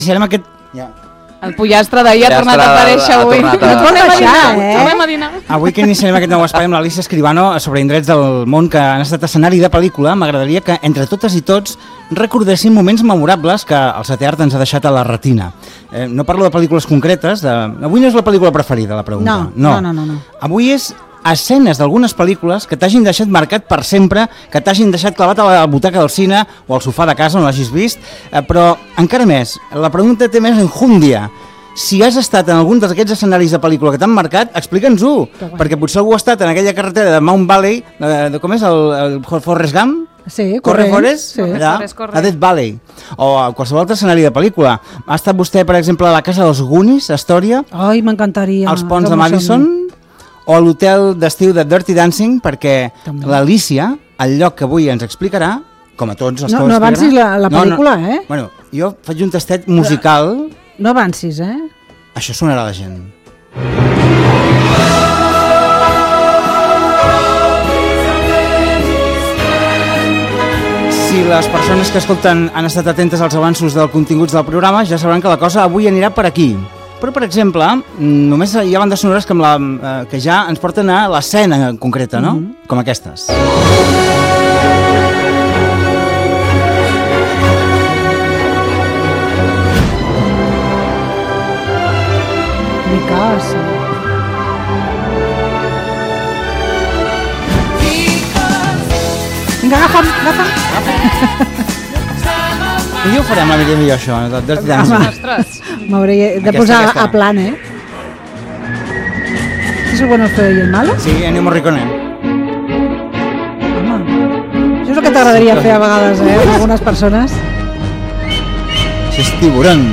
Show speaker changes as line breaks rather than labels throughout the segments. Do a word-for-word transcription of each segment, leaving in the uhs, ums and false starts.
Serem aquest... Ja.
El pollastre d'ahir ha tornat a aparèixer avui.
A...
No tornem a dinar,
eh?
tornem a dinar.
Avui que iniciem aquest nou espai amb l'Alicia Escribano sobre indrets del món que han estat escenari de pel·lícula, m'agradaria que entre totes i tots recordéssim moments memorables que el setè art ens ha deixat a la retina. Eh, no parlo de pel·lícules concretes, de... avui no és la pel·lícula preferida, la pregunta.
No, no, no. no, no.
Avui és escenes d'algunes pel·lícules que t'hagin deixat marcat per sempre, que t'hagin deixat clavat a la butaca del cine o al sofà de casa on l'hagis vist, eh, però encara més, la pregunta té més enjúndia. Si has estat en algun d'aquests escenaris de pel·lícula que t'han marcat, explica'ns-ho, perquè potser algú ha estat en aquella carretera de Mount Valley, de, de com és, el, el Forrest Gump?
Sí,
Corre Forrest,
sí.
allà,
Corres, corre.
a Death Valley, o a qualsevol altre escenari de pel·lícula. Ha estat vostè, per exemple, a la casa dels Goonies, a Astòria?
Ai, m'encantaria.
Als ponts de Madison? O a l'hotel d'estiu de Dirty Dancing, perquè
també.
l'Alicia, el lloc que avui ens explicarà, com a tots els
no,
que ho
no avancis la, la pel·lícula,
no, no.
eh?
Bueno, jo faig un tastet musical...
No avancis, eh?
Això sonarà a la gent. Si les persones que escolten han estat atentes als avanços dels continguts del programa, ja sabran que la cosa avui anirà per aquí. Però, per exemple, només hi ha bandes sonores que, amb la, eh, que ja ens porten a l'escena concreta, no? Mm-hmm. Com aquestes.
Mi casa. Vinga, agafa'm, agafa'm.
I ho farem la Míriam i jo, això, de Dirty Dancing.
M'hauré de
Aquesta,
posar
aquesta.
a plan, eh? ¿Este es el bueno, el feo y el malo?
Sí, Ennio Morricone.
Home, això és el que t'agradaria fer a vegades, eh? Amb algunes persones.
Això és Tiburón.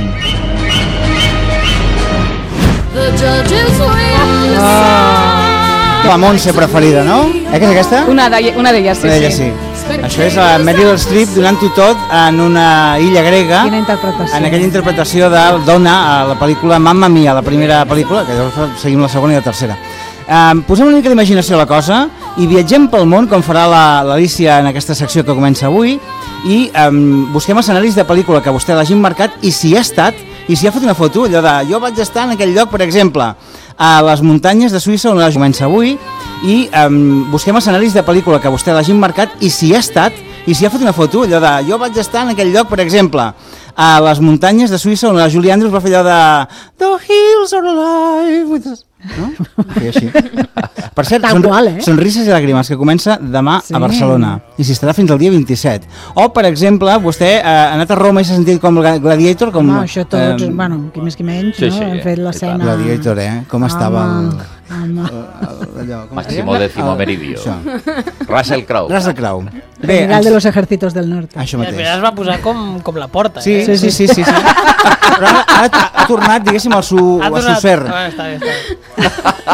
La Montse preferida, no? Eh que és aquesta?
Una d'elles, una d'elles, sí,
Una d'elles sí. Això és la Meryl Streep donant-ho tot en una illa grega.
Quina interpretació.
En aquella interpretació de Donna a la pel·lícula Mamma Mia, la primera pel·lícula, que llavors seguim la segona i la tercera. Um, posem una mica d'imaginació a la cosa i viatgem pel món, com farà l'Alicia en aquesta secció que comença avui, i um, busquem escenaris de pel·lícula que vostè l'hagin marcat i si ha estat, i si ha fet una foto, allò de jo vaig estar en aquell lloc, per exemple, a les muntanyes de Suïssa on la comença avui, i um, busquem escenaris de pel·lícula que vostè l'hagin marcat i si ha estat, i si ha fet una foto, allò de jo vaig estar en aquell lloc, per exemple, a les muntanyes de Suïssa on la Julie Andrews va fer allò de The hills are alive with us. No? I així. Per cert, son,
qual, eh?
Sonrises i Làgrimes, que comença demà sí. a Barcelona i s'hi estarà fins al dia vint-i-set. O, per exemple, vostè eh, ha anat a Roma i s'ha sentit com Gladiator? Com,
no, això tots,
eh,
bueno, qui més qui menys,
sí,
no?
sí,
Hem fet l'escena...
Gladiator, eh? Com estava el...
Home.
Allò, com
Máximo décimo meridio.
Això.
Russell Crowe.
Russell Crowe.
Bé, General ens... de los ejércitos del norte.
Això mateix.
Es va posar com, com la porta.
Sí,
eh?
sí, sí, sí, sí, sí. Però ara, ara ha tornat, diguéssim, al su,
Ha
al
tornat.
su ser.
Ah, està bé, està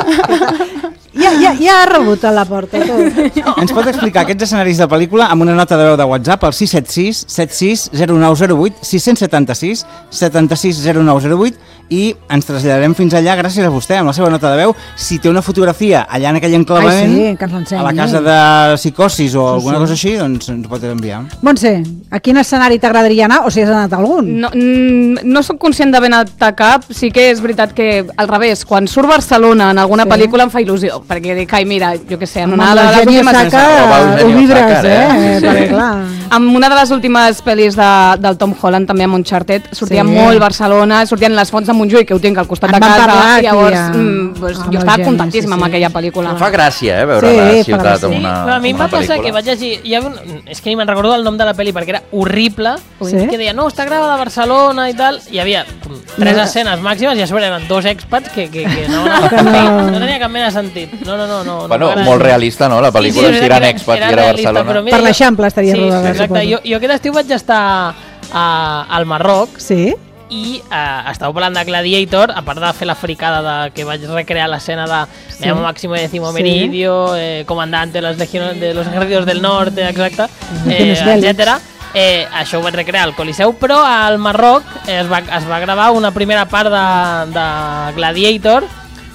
bé.
Ja, ja, ja ha rebut a la porta tot.
Ens pot explicar aquests escenaris de pel·lícula amb una nota de veu de WhatsApp al sis set sis, set sis, zero nou zero vuit, sis set sis, set sis, zero nou zero vuit i ens traslladarem fins allà gràcies a vostè amb la seva nota de veu. Si té una fotografia allà en aquell enclavament,
Ai, sí, que ens l'ensenyi.
a la casa de psicosis o alguna sí, sí. cosa així, doncs ens pot enviar.
Montse, a quin escenari t'agradaria anar o si has anat a algun?
No, mm, no soc conscient d'haver anat a cap, sí que és veritat que al revés, quan surt Barcelona en alguna
Sí.
pel·lícula em fa il·lusió, perquè dic, ai mira, jo què sé, en
Amb
una de
la
les
Gènia
últimes...
Saca
Eugenio
ho vibres,
Sacar,
eh?
eh?
eh?
Sí.
Perquè, clar...
Amb una de les últimes pel·lis de, del Tom Holland, també amb Uncharted, sortia
Sí.
molt Barcelona, sortien les fonts de Montjuïc, que ho tinc al costat
En
de
vam
casa,
parlar aquí,
i llavors
ja,
mm, pues,
amb
jo
el
estava
Geni,
contentíssima
sí,
amb
sí.
aquella pel·lícula.
Fa gràcia, eh, veure
Sí,
la
fa
ciutat
gràcia.
en una,
Però a mi em
una
va passar
pel·lícula.
que vaig llegir... Hi ha un, és que ni me'n recordo el nom de la pel·li perquè era horrible.
Sí?
Que deia, no, està gravada a Barcelona i tal. I hi havia com, tres
No.
escenes màximes i a sobre eren dos expats que, que, que no anaven
Que
a
no.
no. no tenia cap mena de sentit. No, no, no. no
Bueno,
no
molt realista, no? La pel·lícula, si eren expats i era
realista,
Barcelona.
però mira,
Per
jo-
l'Eixample estaria
sí,
rodada,
Sí, exacte.
suposo.
Jo, jo aquest estiu vaig estar a, al Marroc
Sí?
i eh, estàveu parlant de Gladiator, a part de fer la fricada de que vaig recrear l'escena de
Sí.
me llamo Máximo Décimo
Sí.
Meridio, eh, comandante de, las legiones, de los ejércitos del norte, exacte, eh,
Legiones bèl·lics.
etcètera. Eh, això ho vaig recrear al Coliseu, però al Marroc eh, es, va, es va gravar una primera part de, de Gladiator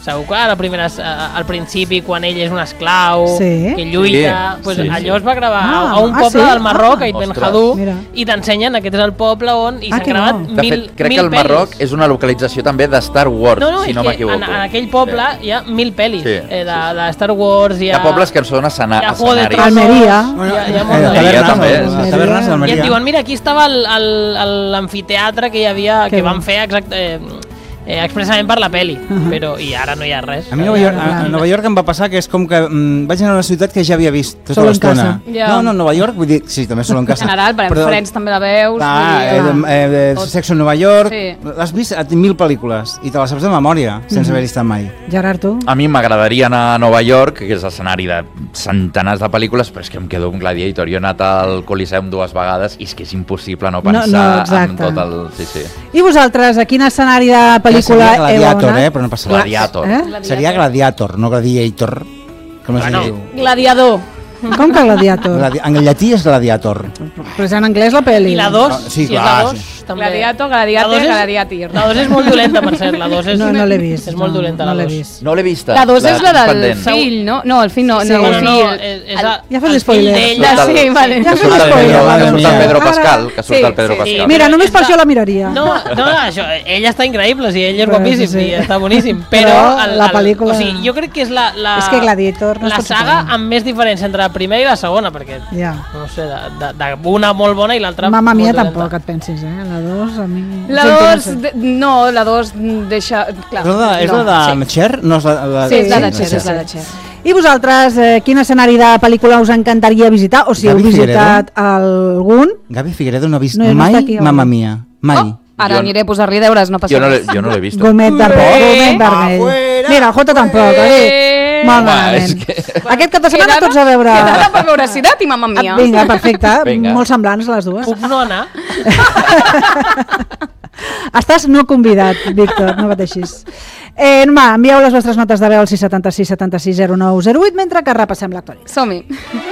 segur que a la primera, al principi, quan ell és un esclau,
Sí.
que lluita,
Sí,
pues
sí,
allò
sí.
es va gravar
Ah,
a un
ah,
poble
sí?
del Marroc,
Ah.
a Ibn
Ostres.
Khaldun,
Mira.
i t'ensenyen, aquest és el poble on i
Ah,
s'han
que
gravat
bo.
De
mil,
fet, crec
mil
que el Marroc
pel·lis.
és una localització també de Star Wars,
No, no,
si
és
no
que
m'equivoco.
en, en aquell poble hi ha mil pel·lis
Sí,
eh, de,
sí.
de Star Wars. Hi
Hi
ha,
ha pobles que són escena,
hi ha Juego de
escenaris.
Tronos,
Almeria.
Hi ha, hi ha
Eh,
molt de-
Almeria
tavernes,
també.
les
Almeria.
tavernes
I
d'Almeria.
et diuen, mira, aquí estava el- el- el- l'amfiteatre que hi havia,
Que
que
bo.
van fer exacte, eh, eh, expressament per la peli, però i ara no hi ha res.
A mi a Nova, York, a, a Nova York em va passar que és com que mm, vaig anar a una ciutat que ja havia vist tota
Solo en
l'estona.
casa.
Ja.
No, no, Nova York, vull dir, sí, també solo en
En
casa.
general, per exemple, Friends també la veus.
Ah,
vull dir,
eh, eh, eh,
tot.
Sexo en Nova York,
Sí.
l'has vist a mil pel·lícules i te la saps de memòria, sense haver-hi estat mai.
Gerard, tu?
A mi m'agradaria anar a Nova York, que és escenari de centenars de pel·lícules, però és que em quedo un Gladiator. Jo he anat al Coliseum dues vegades i és que és impossible no
No,
pensar
no,
en
exacte.
tot el... Sí, sí.
I vosaltres, a quin escenari de
Seria
pel·lícula heu
Gladiator,
anat?
eh, però no passa res.
Gladiator.
Eh?
Seria Gladiator, no Gladiator. Com es
Bueno.
diu?
Gladiador.
Com que Gladiator?
Gladi en llatí és Gladiator.
Però és en anglès la pel·li.
I la dos,
Ah, sí,
si
clar,
és la dos,
sí.
també.
Gladiator,
La
gladiator,
dos és-
gladiatir.
La dos és molt dolenta, per cert, la dos és...
No, no l'he vist.
És molt
no,
dolenta,
no
la
l'he
dos.
vist.
No l'he vista.
La dos és la
tinc
del
pendent.
fill, no? No, el fill no.
Sí.
no,
Bueno,
el
no,
fill.
és, és
El-
a,
Ja fas
el
spoiler.
fill d'ell...
Ja,
Surt el-
sí, vale.
Ja
Que
fes
surt el
spoiler.
Pedro,
Madre
que surt
mía.
el Pedro
Ara-
Pascal, que surt
Sí,
el Pedro
sí.
Pascal.
Mira, només
és
per
la-
això la miraria.
No, no, això, ell està increïble, sí, ell és
Però,
guapíssim
sí, sí.
i està boníssim, però,
Però
el,
la
el-
pel·lícula-
o sigui, jo crec que és la, la,
És que Gladiator no es
la
pot
saga
separar.
amb més diferència entre la primera i la segona, perquè,
Ja.
no sé, de, de, de una molt bona i l'altra
Mamma mia
molt dolenta.
tampoc et pensis, eh? La dos a mi...
La
Sento,
dos,
no sé.
de- no, la dos deixa... Clar,
És la de, és
no,
la de Cher? No és la, la,
Sí, és la de
Sí,
Cher,
sí,
és la
sí.
de Cher.
I vosaltres, eh, quin escenari de pel·lícula us encantaria visitar? O si heu
Gavi
visitat algun?
Gavi Figueredo no ha vist
No, no està
mai
aquí,
Mamma
home.
Mia. Mai.
Oh, ara
Jo-
aniré a posar-li deures, no passa
Jo no l'he
res.
jo no l'he vist.
Gomet vermell. Gomet vermell.
Afuera,
Mira, el Jota tampoc. Eh? Molt
Home,
malament.
és que-
Aquest cap de setmana
Quedada-
tots a veure...
Quedada per veure Cidat i Mamma Mia.
Ah, vinga, perfecte.
Vinga.
Molt semblants les dues.
Puc no anar?
Estàs no convidat, Víctor, no pateixis. Eh, va, envieu les vostres notes de veu al sis setanta sis setanta sis zero nou zero vuit mentre que repassem l'actualitat.
Som-hi.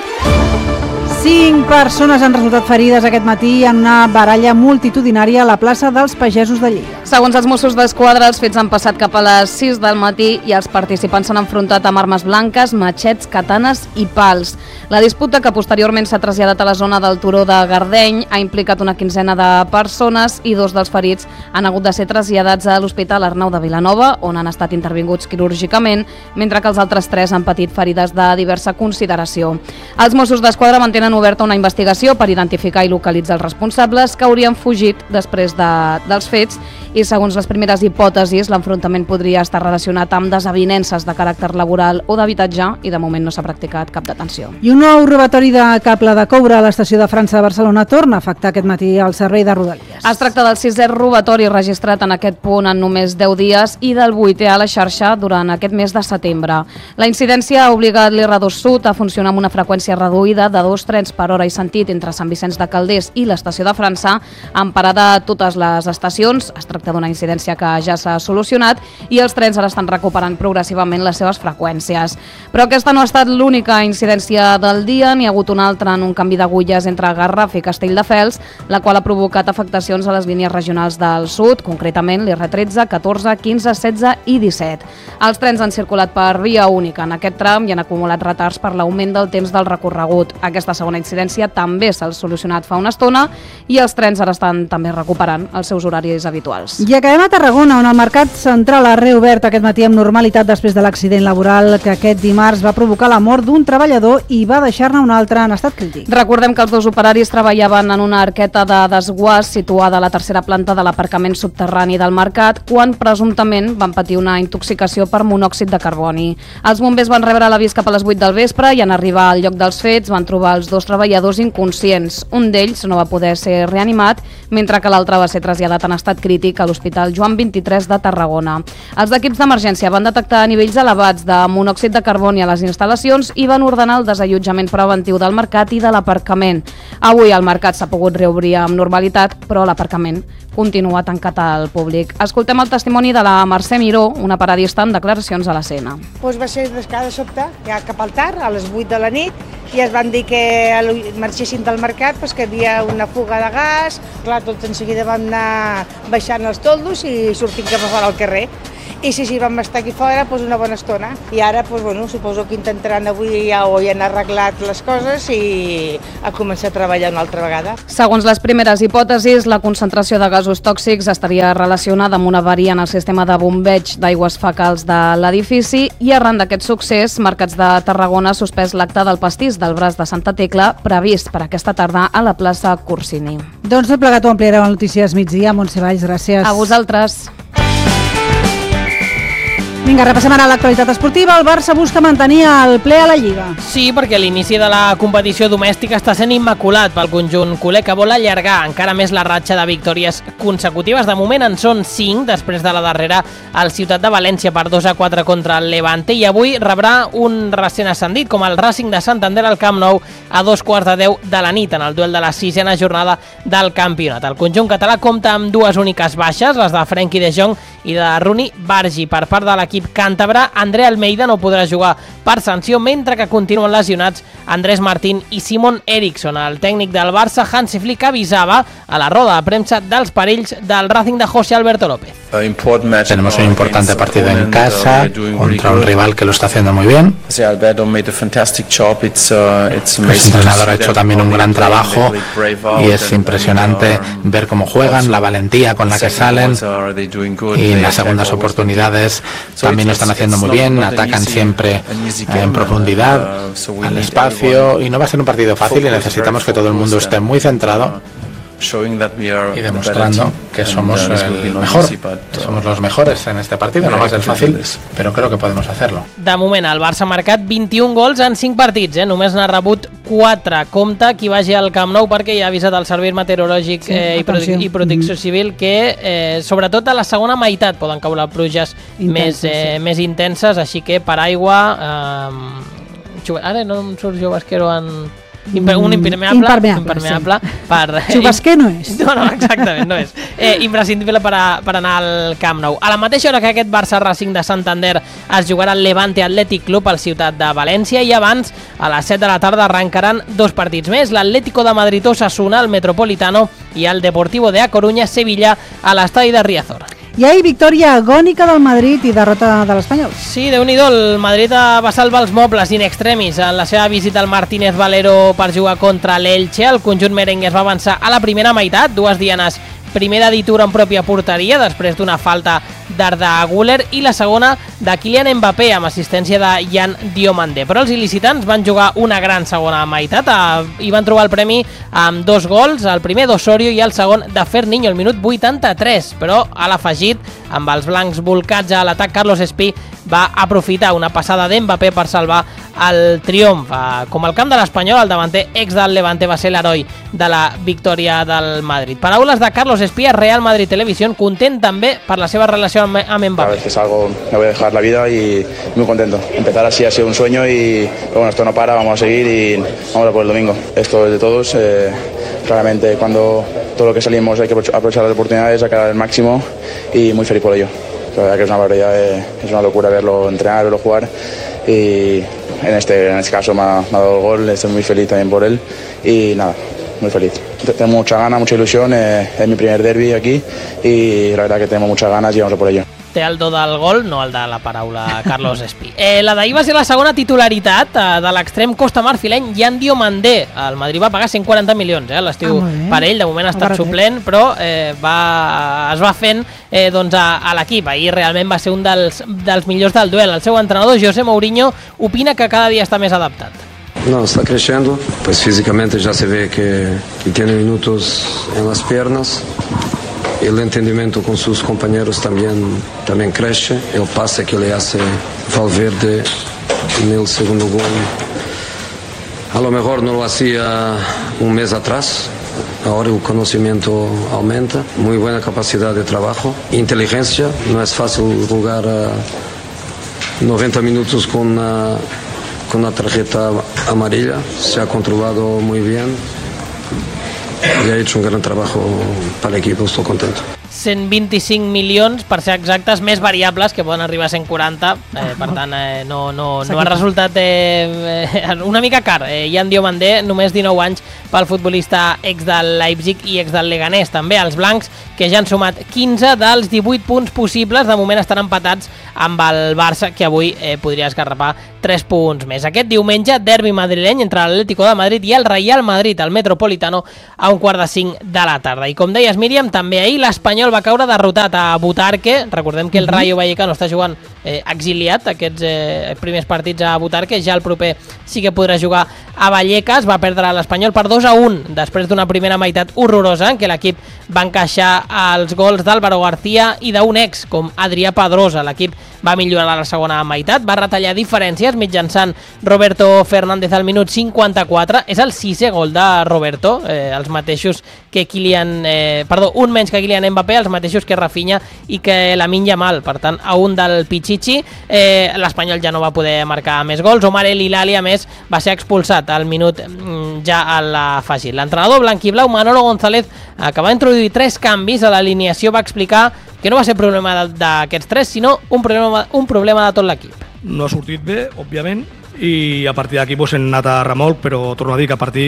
Cinc persones han resultat ferides aquest matí en una baralla multitudinària a la plaça dels Pagesos de Lleida.
Segons els Mossos d'Esquadra, els fets han passat cap a les sis del matí i els participants s'han enfrontat amb armes blanques, matxets, katanes i pals. La disputa, que posteriorment s'ha traslladat a la zona del Turó de Gardeny, ha implicat una quinzena de persones i dos dels ferits han hagut de ser traslladats a l'Hospital Arnau de Vilanova, on han estat intervinguts quirúrgicament, mentre que els altres tres han patit ferides de diversa consideració. Els Mossos d'Esquadra mantenen oberta una investigació per identificar i localitzar els responsables que haurien fugit després de, dels fets i, segons les primeres hipòtesis, l'enfrontament podria estar relacionat amb desavinences de caràcter laboral o d'habitatge i de moment no s'ha practicat cap detenció.
I un nou robatori de cable de coure a l'estació de França de Barcelona torna a afectar aquest matí el servei de Rodalies.
Es tracta del sisè robatori registrat en aquest punt en només deu dies i del vuitè a la xarxa durant aquest mes de setembre. La incidència ha obligat l'R dos Sud a funcionar amb una freqüència reduïda de dos trens per hora i sentit entre Sant Vicenç de Calders i l'estació de França, amb parada a totes les estacions. Es tracta d'una incidència que ja s'ha solucionat i els trens ara estan recuperant progressivament les seves freqüències. Però aquesta no ha estat l'única incidència del dia, n'hi ha hagut una altra en un canvi d'agulles entre Garraf i Castelldefels, la qual ha provocat afectacions a les línies regionals del sud, concretament l'R tretze, catorze, quinze, setze i disset. Els trens han circulat per via única en aquest tram i han acumulat retards per l'augment del temps del recorregut. Aquesta segona incidència també s'ha solucionat fa una estona i els trens ara estan també recuperant els seus horaris habituals.
I acabem a Tarragona, on el mercat central ha reobert aquest matí amb normalitat després de l'accident laboral que aquest dimarts va provocar la mort d'un treballador i va deixar-ne un altre en estat crític.
Recordem que els dos operaris treballaven en una arqueta de desguàs situada a la tercera planta de l'aparcament subterrani del mercat quan presumptament van patir una intoxicació per monòxid de carboni. Els bombers van rebre l'avís cap a les vuit del vespre i en arribar al lloc dels fets van trobar els dos treballadors inconscients. Un d'ells no va poder ser reanimat, mentre que l'altre va ser traslladat en estat crític a l'Hospital Joan vint-i-tres de Tarragona. Els equips d'emergència van detectar nivells elevats de monòxid de carboni a les instal·lacions i van ordenar el desallotjament preventiu del mercat i de l'aparcament. Avui el mercat s'ha pogut reobrir amb normalitat, però l'aparcament continua tancat al públic. Escoltem el testimoni de la Mercè Miró, una paradista amb declaracions a l'escena.
Pues va ser descarada de sobte, ja cap al tard, a les vuit de la nit, i es van dir que marxessin del mercat, pues que hi havia una fuga de gas, clar, tots en seguida vam anar baixant els toldos i sortint cap a fora al carrer. I sí, sí, vam estar aquí fora doncs, una bona estona. I ara, doncs, bueno, suposo que intentaran avui ja ho han arreglat les coses i a començar a treballar una altra vegada.
Segons les primeres hipòtesis, la concentració de gasos tòxics estaria relacionada amb una avaria en el sistema de bombeig d'aigües fecals de l'edifici i arran d'aquest succés, Mercats de Tarragona ha suspès l'acte del pastís del braç de Santa Tecla previst per aquesta tarda a la plaça Corsini.
Doncs tot plegat ho ampliareu a Notícies Migdia. Montse Valls, gràcies.
A vosaltres.
Vinga, repassem ara l'actualitat esportiva. El Barça busca mantenir el ple a la Lliga.
Sí, perquè l'inici de la competició domèstica està sent immaculat pel conjunt culer, que vol allargar encara més la ratxa de victòries consecutives. De moment en són cinc, després de la darrera al Ciutat de València per dos a quatre contra el Levante, i avui rebrà un recent ascendit com el Racing de Santander al Camp Nou a dos quarts de deu de la nit en el duel de la sisena jornada del campionat. El conjunt català compta amb dues úniques baixes, les de Frenkie de Jong i de Rooney Bargi. Per part de l'equip càntabre, André Almeida no podrà jugar per sanció, mentre que continuen lesionats Andrés Martín i Simon Eriksson. El tècnic del Barça, Hansi Flick, avisava a la roda de premsa dels perills del Racing de José Alberto López.
Tenemos un importante partido en casa contra un rival que lo está haciendo muy bien. El entrenador ha hecho también un gran trabajo y es impresionante ver cómo juegan, la valentía con la que salen, y en las segundas oportunidades también lo están haciendo muy bien, atacan siempre en profundidad, al espacio, y no va a ser un partido fácil y necesitamos que todo el mundo esté muy centrado y demostrando que somos el mejor, que somos los mejores en este partido. No va a ser fácil, pero creo que podemos hacerlo.
De moment, el Barça ha marcat vint-i-un gols en cinc partits, eh? Només n'ha rebut quatre. Compte qui vagi al Camp Nou, perquè ja ha avisat el Servei Meteorològic
sí,
eh, i, Prote i Protecció Civil que, eh, sobretot a la segona meitat, poden caure pluges intenses, més, eh, sí. més intenses, així que per aigua... Eh, ara no em surt Jovasquero en... Imper un impermeable,
impermeable,
impermeable
sí.
per...
Xubasquer no és.
No, no, exactament, no és. Eh, imprescindible per, a, per anar al Camp Nou. A la mateixa hora que aquest Barça Racing de Santander es jugarà el Levante Athletic Club al Ciutat de València, i abans, a les set de la tarda, arrencaran dos partits més, l'Atlético de Madrid Osasuna al Metropolitano i el Deportivo de A Coruña Sevilla a l'estadi de Riazor.
I ahir victòria agònica del Madrid i derrota de l'Espanyol.
Sí, déu-n'hi-do, el Madrid va salvar els mobles in extremis en la seva visita al Martínez Valero per jugar contra l'Elche. El conjunt merengue es va avançar a la primera meitat, dues dianes, primer d'editura en pròpia porteria, després d'una falta d'Arda Güler, i la segona de Kylian Mbappé amb assistència de Yan Diomandé. Però els il·licitans van jugar una gran segona meitat i van trobar el premi amb dos gols, el primer d'Osorio i el segon de Ferninho al minut vuitanta-tres, però a l'afegit, amb els blancs volcats a l'atac, Carlos Espí va aprofitar una passada d'Mbappé per salvar el triomf. Com al camp de l'Espanyol, el davanter ex del Levante va ser l'heroi de la victòria del Madrid. Paraules de Carlos Espí a Real Madrid Televisión, content també per la seva relació amb Mbappé.
Cada vez que salgo me voy a dejar la vida y muy contento. Empezar así ha sido un sueño y bueno, esto no para, vamos a seguir y vamos a por el domingo. Esto es de todos. Eh, claramente cuando todo lo que salimos hay que aprovechar las oportunidades, sacar el máximo y muy feliz por ello. La verdad que es una barbaridad, eh, es una locura verlo entrenar, verlo jugar y en este, en este caso me ha, me ha dado el gol, estoy muy feliz también por él y nada, muy feliz. Tengo mucha gana, mucha ilusión, eh, es mi primer derbi aquí y la verdad que tenemos muchas ganas y vamos a por ello.
Té el do del gol, no el de la paraula Carlos Espí. Eh, la d'ahir va ser la segona titularitat eh, de l'extrem costamarfileny Yan Diomandé. El Madrid va pagar cent quaranta milions eh, a l'estiu ah, per ell, de moment ha estat suplent, però eh, va, es va fent eh, doncs a, a l'equip. Ahir realment va ser un dels, dels millors del duel. El seu entrenador, José Mourinho, opina que cada dia està més adaptat.
No, está creciendo, pues físicamente ya se ve que, que tiene minutos en las piernas. El entendimiento con sus compañeros también, también crece. El pase que le hace Valverde en el segundo gol, a lo mejor no lo hacía un mes atrás. Ahora el conocimiento aumenta, muy buena capacidad de trabajo, inteligencia. No es fácil jugar noventa minutos con una, con una tarjeta amarilla. Se ha controlado muy bien y ha hecho un gran trabajo para el equipo, estoy contento.
cent vint-i-cinc milions, per ser exactes, més variables, que poden arribar a cent quaranta, eh, per tant eh, no, no, no ha resultat eh, eh, una mica car. Eh, Jan Diomandé, només dinou anys pel futbolista ex del Leipzig i ex del Leganés. També els blancs, que ja han sumat quinze dels divuit punts possibles, de moment estan empatats amb el Barça, que avui eh, podria esgarrapar tres punts més. Aquest diumenge, derbi madrileny entre l'Atlético de Madrid i el Real Madrid al Metropolitano a un quart de cinc de la tarda. I com deies, Míriam, també ahir l'Espanyol va caure derrotat a Butarque. Recordem que el Rayo Vallecano està jugant eh, exiliat aquests eh, primers partits a Butarque, ja el proper sí que podrà jugar a Vallecas. Va perdre l'Espanyol per dos a un després d'una primera meitat horrorosa en què l'equip va encaixar els gols d'Álvaro García i d'un ex com Adrià Pedrosa. L'equip va millorar la segona meitat, va retallar diferències mitjançant Roberto Fernández al minut cinquanta-quatre. És el sisè gol de Roberto, eh, els mateixos que Kylian, eh, perdó, un menys que Kylian Mbappé, els mateixos que Rafinha i que Lamine Yamal, per tant, a un del Pichichi. Eh, L'Espanyol ja no va poder marcar més gols. Omar El Hilali, a més, va ser expulsat al minut mm, ja a l'afegit. L'entrenador blanquiblau, Manolo González, que va introduir tres canvis a l'alineació, va explicar que no va ser problema d'aquests tres, sinó un problema, un problema de tot l'equip.
No ha sortit bé, òbviament, i a partir d'aquí pues, hem anat a remolc, però torno a dir que a partir,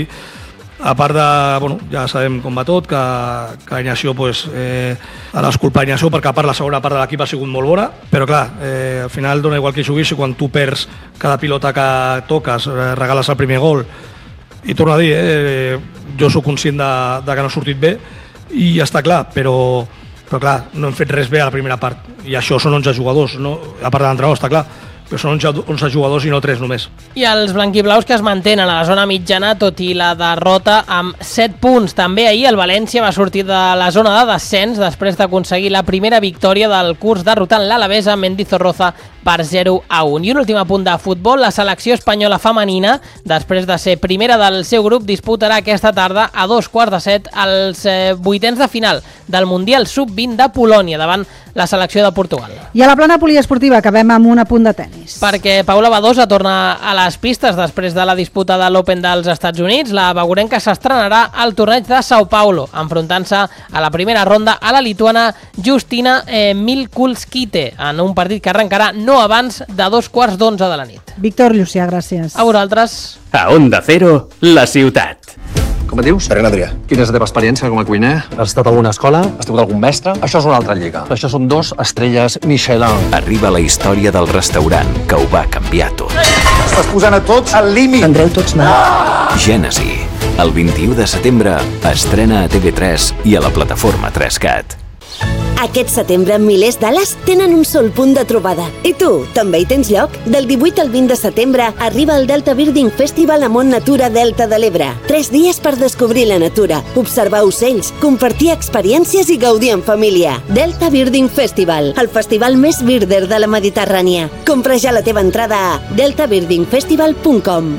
a part de, bueno, ja sabem com va tot, que, que Ignacio, pues, eh, a l'esculpa Ignacio, perquè a part la segona part de l'equip ha sigut molt bona, però clar, eh, al final dona igual que juguis, i quan tu perds cada pilota que toques, eh, regales el primer gol, i torno a dir, eh, jo sóc conscient de, de que no ha sortit bé, i ja està clar, però, però clar, no hem fet res bé a la primera part, i això són onze jugadors, no? A part de l'entrenador, està clar, però són onze jugadors i no tres només.
I els blanquiblaus que es mantenen a la zona mitjana, tot i la derrota, amb set punts. També ahir el València va sortir de la zona de descens després d'aconseguir la primera victòria del curs, derrotant l'Alavés a Mendizorroza per zero a un. I un últim apunt de futbol, la selecció espanyola femenina, després de ser primera del seu grup, disputarà aquesta tarda a dos quarts de set els eh, vuitens de final del Mundial sub vint de Polònia davant la selecció de Portugal.
I a la plana poliesportiva acabem amb un apunt de tenis.
Perquè Paula Badosa torna a les pistes després de la disputa de l'Open dels Estats Units. La bagurenca s'estrenarà al torneig de Sao Paulo, enfrontant-se a la primera ronda a la lituana Justina eh, Milkulskite, en un partit que arrencarà no abans de dos quarts d'onze de la nit.
Víctor Llucià, gràcies.
A vosaltres.
A Onda Cero, la ciutat.
Com et dius? Serena Adrià. Quina és la teva experiència com a cuiner?
Has estat a alguna escola?
Has tingut algun mestre? Això és una altra lliga. Això són dos estrelles Michelin.
Arriba la història del restaurant que ho va canviar tot.
Estàs posant a tots al límit.
Andreu tots mal.
Ah! Gènesi. El vint-i-u de setembre estrena a T V tres i a la plataforma tres cat.
Aquest setembre, milers d'ales tenen un sol punt de trobada. I tu, també hi tens lloc? Del divuit al vint de setembre arriba el Delta Birding Festival a Mont Natura Delta de l'Ebre. Tres dies per descobrir la natura, observar ocells, compartir experiències i gaudir en família. Delta Birding Festival, el festival més birder de la Mediterrània. Compra ja la teva entrada a delta birding festival punt com.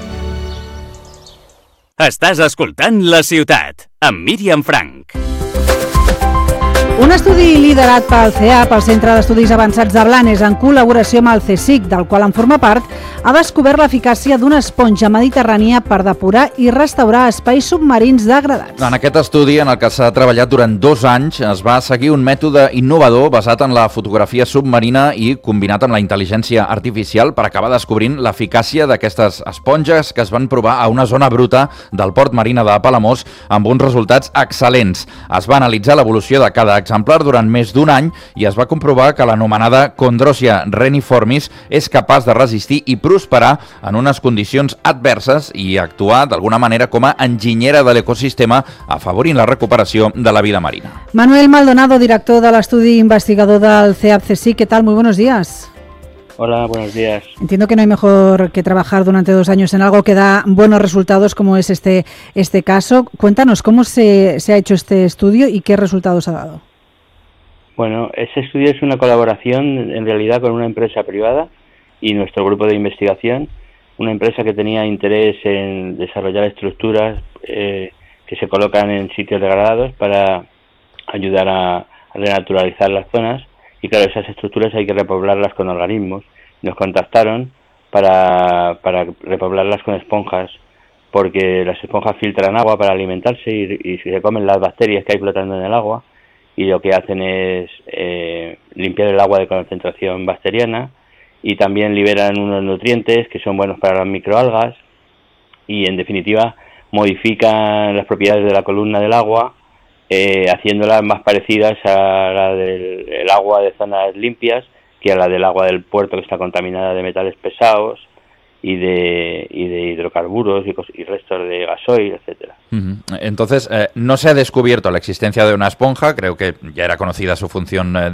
Estàs escoltant La Ciutat, amb Míriam Frank.
Un estudi liderat pel C E A P, el Centre d'Estudis Avançats de Blanes, en col·laboració amb el CSIC, del qual en forma part, ha descobert l'eficàcia d'una esponja mediterrània per depurar i restaurar espais submarins degradats.
En aquest estudi, en el que s'ha treballat durant dos anys, es va seguir un mètode innovador basat en la fotografia submarina i combinat amb la intel·ligència artificial per acabar descobrint l'eficàcia d'aquestes esponges que es van provar a una zona bruta del port marina de Palamós amb uns resultats excel·lents. Es va analitzar l'evolució de cada exemplar durant més d'un any i es va comprovar que l'anomenada Chondrosia reniformis és capaç de resistir i prosperar en unes condicions adverses i actuar d'alguna manera com a enginyera de l'ecosistema, afavorint la recuperació de la vida marina.
Manuel Maldonado, director de l'estudi investigador del C E A P C S I C, ¿qué tal? Muy buenos días.
Hola, buenos días.
Entiendo que no hay mejor que trabajar durante dos años en algo que da buenos resultados como es este, este caso. Cuéntanos, ¿cómo se, se ha hecho este estudio y qué resultados ha dado?
Bueno, ese estudio es una colaboración en realidad con una empresa privada y nuestro grupo de investigación, una empresa que tenía interés en desarrollar estructuras eh, que se colocan en sitios degradados para ayudar a, a renaturalizar las zonas. Y claro, esas estructuras hay que repoblarlas con organismos. Nos contactaron para, para repoblarlas con esponjas, porque las esponjas filtran agua para alimentarse y, y se comen las bacterias que hay flotando en el agua. y lo que hacen es eh, limpiar el agua de concentración bacteriana y también liberan unos nutrientes que son buenos para las microalgas y en definitiva modifican las propiedades de la columna del agua, eh, haciéndolas más parecidas a la del el agua de zonas limpias que a la del agua del puerto, que está contaminada de metales pesados y de, y de hidrocarburos y, cos, y restos de gasoil, etcétera.
Uh-huh. Entonces, eh, no se ha descubierto la existencia de una esponja, creo que ya era conocida su función eh,